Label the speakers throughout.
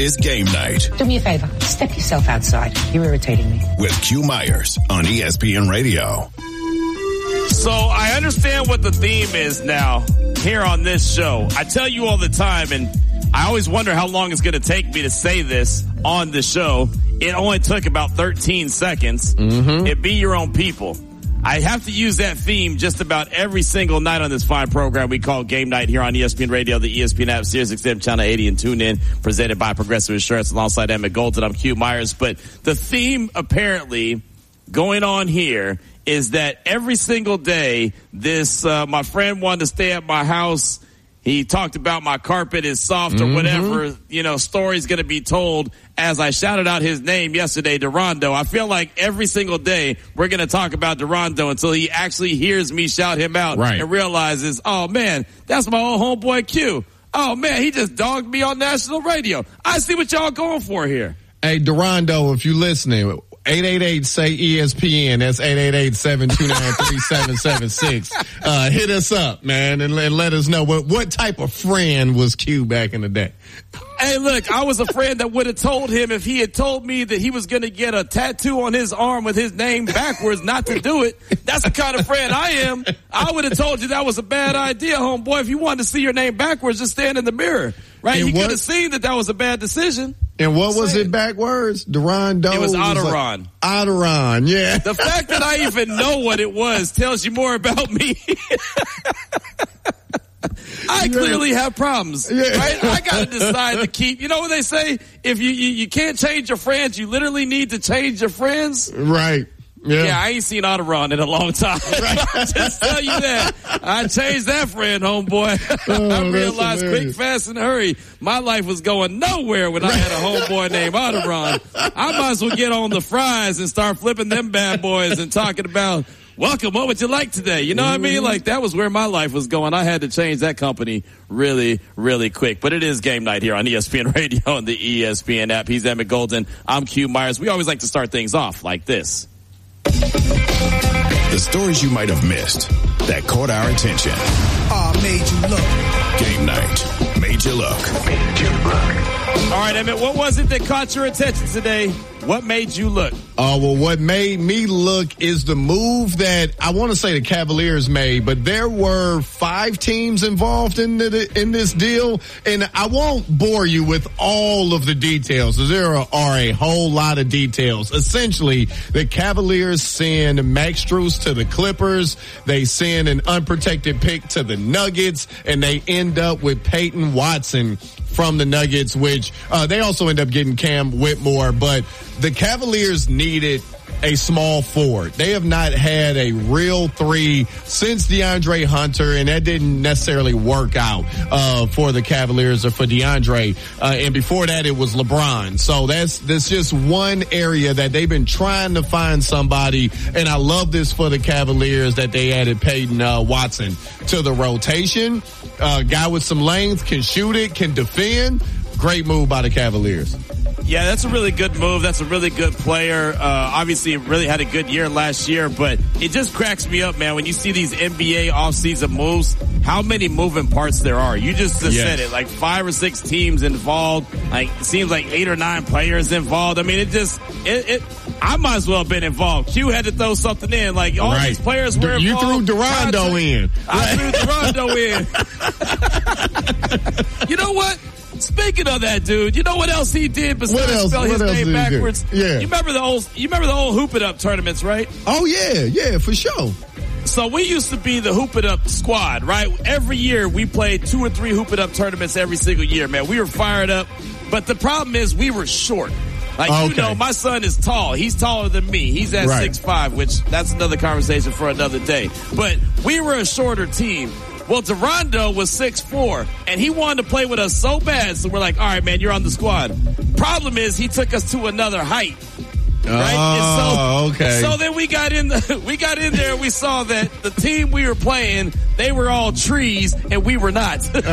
Speaker 1: is Game Night.
Speaker 2: Do me a favor. Step yourself outside. You're irritating me.
Speaker 1: With Q Myers on ESPN Radio.
Speaker 3: So I understand what the theme is now here on this show. I tell you all the time, and I always wonder how long it's going to take me to say this on the show. It only took about 13 seconds. It be your own people. I have to use that theme just about every single night on this fine program we call Game Night here on ESPN Radio, the ESPN app, SiriusXM Channel 80, and TuneIn, presented by Progressive Insurance alongside Emmett Golden. I'm Q Myers. But the theme apparently going on here is that every single day this my friend wanted to stay at my house. He talked about my carpet is soft or whatever, story's going to be told as I shouted out his name yesterday, Durando. I feel like every single day we're going to talk about Durando until he actually hears me shout him out and realizes, oh, man, that's my old homeboy Q. Oh, man, he just dogged me on national radio. I see what y'all going for here.
Speaker 4: Hey, Durando, if you're listening, 888-SAY-ESPN. That's 888-729-3776. Hit us up, man, and let us know what type of friend was Q back in the day.
Speaker 3: Hey, look, I was a friend that would have told him if he had told me that he was going to get a tattoo on his arm with his name backwards not to do it. That's the kind of friend I am. I would have told you that was a bad idea, homeboy. If you wanted to see your name backwards, just stand in the mirror, right? You could have seen that was a bad decision.
Speaker 4: And what was it backwards? Durando?
Speaker 3: It was Otteron.
Speaker 4: Otteron, yeah.
Speaker 3: The fact that I even know what it was tells you more about me. I clearly have problems, right? I got to decide to keep, you know what they say? If you can't change your friends, you literally need to change your friends.
Speaker 4: Right. Yeah,
Speaker 3: I ain't seen Otteron in a long time. I'll just tell you that. I changed that friend, homeboy. I realized quick, fast, and hurry. My life was going nowhere when I had a homeboy named Otteron. I might as well get on the fries and start flipping them bad boys and talking about, welcome, what would you like today? You know what I mean? Like, that was where my life was going. I had to change that company really, really quick. But it is Game Night here on ESPN Radio and the ESPN app. He's Emmett Golden. I'm Q Myers. We always like to start things off like this.
Speaker 1: The stories you might have missed that caught our attention.
Speaker 5: Made you look.
Speaker 1: Game Night made you look.
Speaker 3: All right, Emmett, what was it that caught your attention today? What made you look?
Speaker 4: Well, what made me look is the move that I want to say the Cavaliers made, but there were 5 teams involved in this deal, and I won't bore you with all of the details. There are a whole lot of details. Essentially, the Cavaliers send Max Strus to the Clippers. They send an unprotected pick to the Nuggets, and they end up with Peyton Watson from the Nuggets, which they also end up getting Cam Whitmore, but the Cavaliers needed a small forward. They have not had a real 3 since DeAndre Hunter, and that didn't necessarily work out for the Cavaliers or for DeAndre. And before that, it was LeBron. So that's just one area that they've been trying to find somebody, and I love this for the Cavaliers that they added Peyton Watson to the rotation. Guy with some length, can shoot it, can defend. Great move by the Cavaliers.
Speaker 3: Yeah, that's a really good move. That's a really good player. Obviously, really had a good year last year, but it just cracks me up, man, when you see these NBA offseason moves, how many moving parts there are. You just said it, like 5 or 6 teams involved. Like, it seems like 8 or 9 players involved. I mean, I might as well have been involved. Q had to throw something in. Like, all these players were involved.
Speaker 4: You threw Durando in.
Speaker 3: I threw Durando in. You know what? Speaking of that dude, you know what else he did besides spell his name backwards?
Speaker 4: Yeah.
Speaker 3: You remember the old Hoop It Up tournaments, right?
Speaker 4: Oh yeah, for sure.
Speaker 3: So we used to be the Hoop It Up squad, right? Every year we played 2 or 3 Hoop It Up tournaments every single year, man. We were fired up, but the problem is we were short. Like, you know, my son is tall. He's taller than me. He's at 6'5", which that's another conversation for another day. But we were a shorter team. Well, Durando was 6'4", and he wanted to play with us so bad, so we're like, all right, man, you're on the squad. Problem is, he took us to another height. Right?
Speaker 4: Oh, okay.
Speaker 3: So then we got in there and we saw that the team we were playing, they were all trees and we were not. And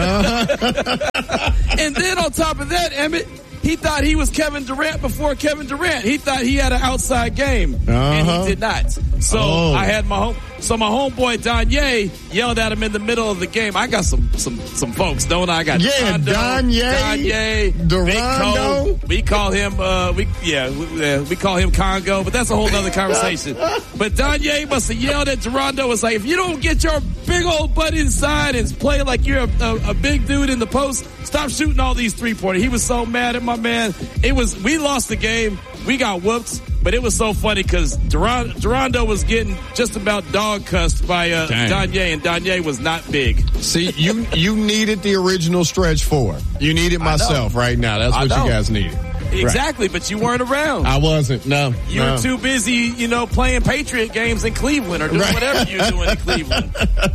Speaker 3: then on top of that, Emmett, he thought he was Kevin Durant before Kevin Durant. He thought he had an outside game, and he did not. So I had my So my homeboy Donye yelled at him in the middle of the game. I got some folks, don't I? I got
Speaker 4: Donye, Durando.
Speaker 3: We call him we call him Congo, but that's a whole other conversation. But Donye must have yelled at Durando. It's like, if you don't get your big old butt inside and play like you're a big dude in the post, stop shooting all these 3-pointers. He was so mad at my man. We lost the game. We got whooped, but it was so funny because Durando was getting just about dog cussed by Donye, and Donye was not big.
Speaker 4: See, you needed the original stretch 4. You needed myself right now. That's what you guys needed.
Speaker 3: Exactly,
Speaker 4: right.
Speaker 3: But you weren't around.
Speaker 4: I wasn't, no.
Speaker 3: You were too busy, playing Patriot games in Cleveland or doing whatever you're doing in Cleveland.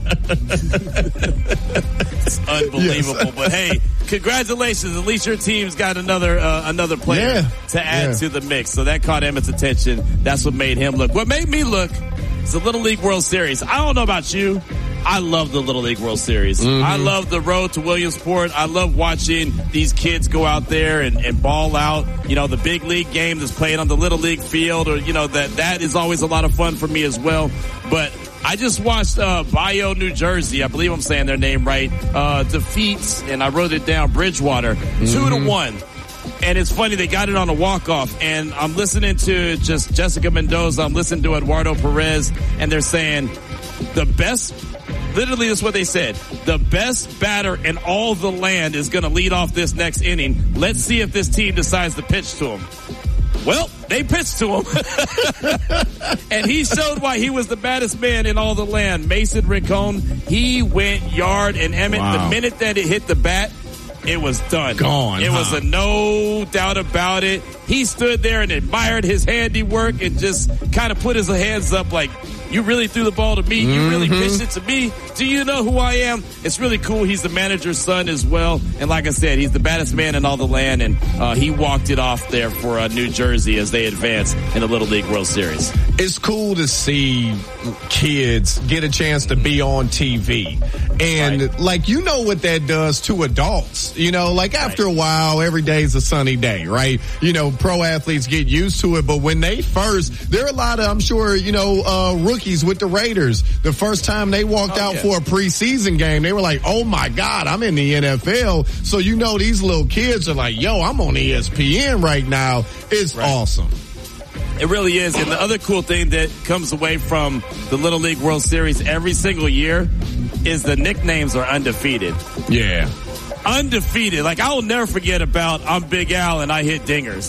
Speaker 3: It's unbelievable. Yes. But hey, congratulations. At least your team's got another player to add to the mix. So that caught Emmett's attention. That's what made him look. What made me look is the Little League World Series. I don't know about you. I love the Little League World Series. Mm-hmm. I love the road to Williamsport. I love watching these kids go out there and ball out. The big league game that's played on the Little League field, or, that is always a lot of fun for me as well. But I just watched Bio, New Jersey, I believe I'm saying their name right, defeats, and I wrote it down, Bridgewater, 2-1. And it's funny, they got it on a walk-off, and I'm listening to just Jessica Mendoza, I'm listening to Eduardo Perez, and they're saying the best, literally that's what they said, the best batter in all the land is going to lead off this next inning. Let's see if this team decides to pitch to him. Well, they pitched to him. And he showed why he was the baddest man in all the land. Mason Rincon, he went yard, and Emmett, the minute that it hit the bat, it was done. It was a no doubt about it. He stood there and admired his handiwork and just kind of put his hands up like, you really threw the ball to me. You really pitched it to me. Do you know who I am? It's really cool. He's the manager's son as well. And like I said, he's the baddest man in all the land. And he walked it off there for New Jersey as they advance in the Little League World Series.
Speaker 4: It's cool to see kids get a chance to be on TV. And what that does to adults. After a while, every day is a sunny day, right? Pro athletes get used to it. But when they there are a lot of, I'm sure, rookies with the Raiders. The first time they walked out for a preseason game, they were like, oh my God, I'm in the NFL. So these little kids are like, yo, I'm on ESPN right now. It's awesome.
Speaker 3: It really is. And the other cool thing that comes away from the Little League World Series every single year is the nicknames are undefeated.
Speaker 4: Yeah.
Speaker 3: Undefeated. I will never forget about I'm Big Al and I hit dingers.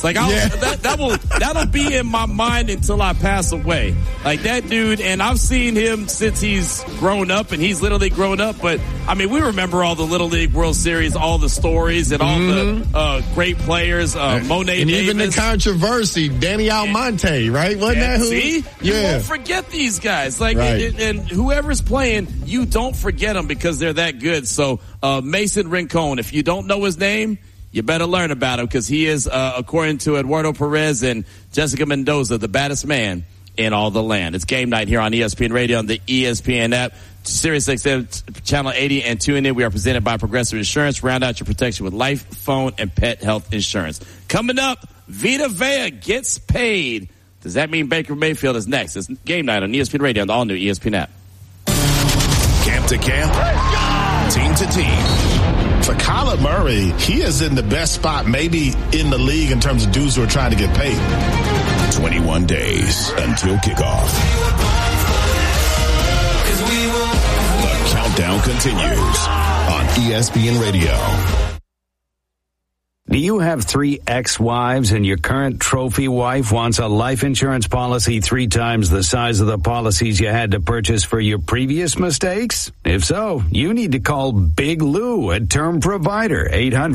Speaker 3: That'll be in my mind until I pass away. That dude, and I've seen him since he's grown up, and he's literally grown up. But we remember all the Little League World Series, all the stories, and all the great players. Monet
Speaker 4: and
Speaker 3: Davis.
Speaker 4: Even the controversy, Danny Almonte, right? Wasn't that who?
Speaker 3: See, you won't forget these guys. And whoever's playing, you don't forget them because they're that good. So Mason Rincon. If you don't know his name, you better learn about him because he is, according to Eduardo Perez and Jessica Mendoza, the baddest man in all the land. It's game night here on ESPN Radio on the ESPN app, Sirius XM Channel 80, and tune in. We are presented by Progressive Insurance. Round out your protection with life, phone, and pet health insurance. Coming up, Vita Vea gets paid. Does that mean Baker Mayfield is next? It's game night on ESPN Radio on the all-new ESPN app.
Speaker 1: Camp to camp, team to team.
Speaker 6: For Kyler Murray, he is in the best spot maybe in the league in terms of dudes who are trying to get paid.
Speaker 1: 21 days until kickoff. The countdown continues on ESPN Radio.
Speaker 7: Do you have 3 ex-wives and your current trophy wife wants a life insurance policy 3 times the size of the policies you had to purchase for your previous mistakes? If so, you need to call Big Lou, a term provider,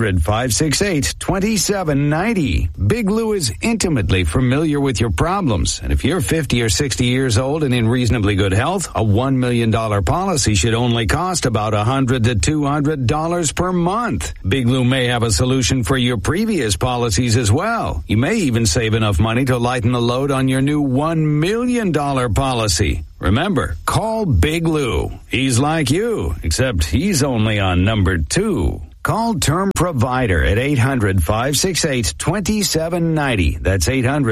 Speaker 7: 800-568-2790. Big Lou is intimately familiar with your problems, and if you're 50 or 60 years old and in reasonably good health, a $1 million policy should only cost about $100 to $200 per month. Big Lou may have a solution for your previous policies as well. You may even save enough money to lighten the load on your new $1 million policy. Remember, call Big Lou. He's like you, except he's only on number 2. Call Term Provider at 800-568-2790. That's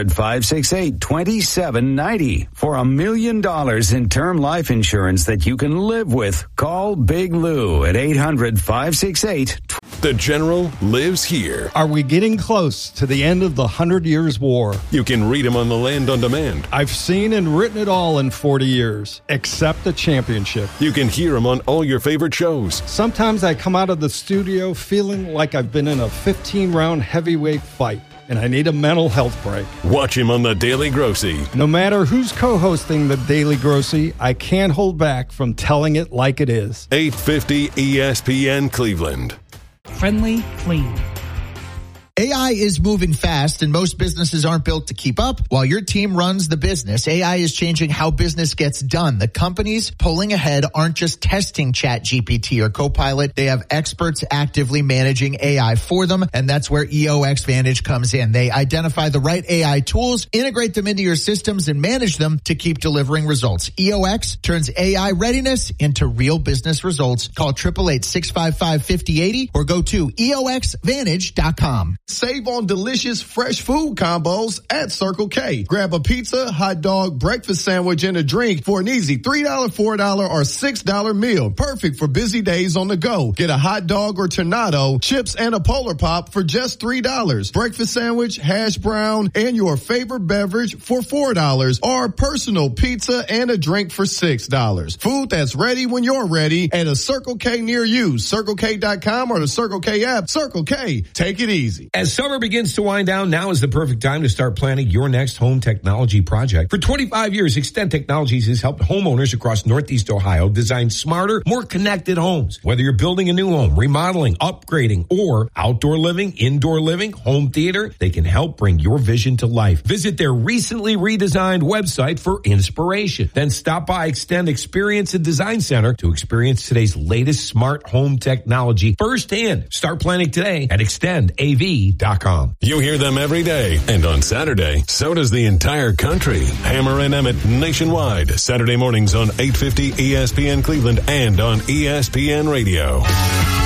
Speaker 7: 800-568-2790 for $1 million in term life insurance that you can live with. Call Big Lou at 800-568-2790.
Speaker 8: The General lives here.
Speaker 9: Are we getting close to the end of the 100 Years' War?
Speaker 8: You can read him on the Land on Demand.
Speaker 9: I've seen and written it all in 40 years, except the championship.
Speaker 8: You can hear him on all your favorite shows.
Speaker 9: Sometimes I come out of the studio feeling like I've been in a 15-round heavyweight fight, and I need a mental health break.
Speaker 8: Watch him on The Daily Grossy.
Speaker 9: No matter who's co-hosting The Daily Grossy, I can't hold back from telling it like it is.
Speaker 8: 850 ESPN Cleveland.
Speaker 10: Friendly, clean.
Speaker 11: AI is moving fast, and most businesses aren't built to keep up. While your team runs the business, AI is changing how business gets done. The companies pulling ahead aren't just testing ChatGPT or Copilot. They have experts actively managing AI for them, and that's where EOX Vantage comes in. They identify the right AI tools, integrate them into your systems, and manage them to keep delivering results. EOX turns AI readiness into real business results. Call 888-655-5080 or go to EOXVantage.com.
Speaker 4: Save on delicious fresh food combos at Circle K. Grab a pizza, hot dog, breakfast sandwich, and a drink for an easy $3, $4, or $6 meal. Perfect for busy days on the go. Get a hot dog or tornado, chips, and a Polar Pop for just $3. Breakfast sandwich, hash brown, and your favorite beverage for $4. Or personal pizza and a drink for $6. Food that's ready when you're ready at a Circle K near you. CircleK.com or the Circle K app. Circle K. Take it easy.
Speaker 12: As summer begins to wind down, now is the perfect time to start planning your next home technology project. For 25 years, Extent Technologies has helped homeowners across Northeast Ohio design smarter, more connected homes. Whether you're building a new home, remodeling, upgrading, or outdoor living, indoor living, home theater, they can help bring your vision to life. Visit their recently redesigned website for inspiration. Then stop by Extend Experience and Design Center to experience today's latest smart home technology firsthand. Start planning today at extendav.com.
Speaker 8: You hear them every day, and on Saturday, so does the entire country. Hammer and Emmett nationwide, Saturday mornings on 850 ESPN Cleveland and on ESPN Radio.